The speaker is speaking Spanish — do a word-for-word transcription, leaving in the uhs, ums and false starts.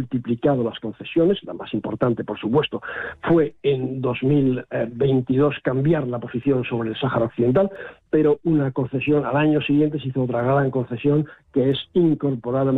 multiplicado las concesiones. La más importante, por supuesto, fue en dos mil veintidós cambiar la posición sobre el Sáhara Occidental, pero una concesión al año siguiente se hizo otra gran concesión, que es incorporar